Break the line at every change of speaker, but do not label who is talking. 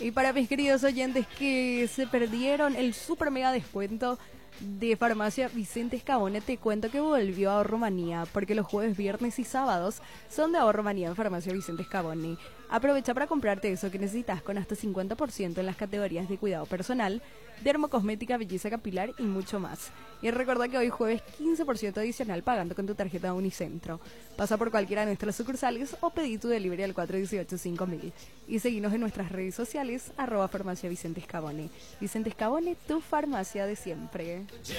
Y para mis queridos oyentes que se perdieron el super mega descuento de Farmacia Vicente Escabone, te cuento que volvió a Ahorro Manía, porque los jueves, viernes y sábados son de Ahorro Manía en Farmacia Vicente Escabone. Aprovecha para comprarte eso que necesitas con hasta 50% en las categorías de cuidado personal, dermocosmética, belleza capilar y mucho más. Y recuerda que hoy jueves 15% adicional pagando con tu tarjeta Unicentro. Pasa por cualquiera de nuestras sucursales o pedí tu delivery al 418-5000. Y seguinos en nuestras redes sociales, @farmacia Vicente Escabone. Vicente Escabone, tu farmacia de siempre.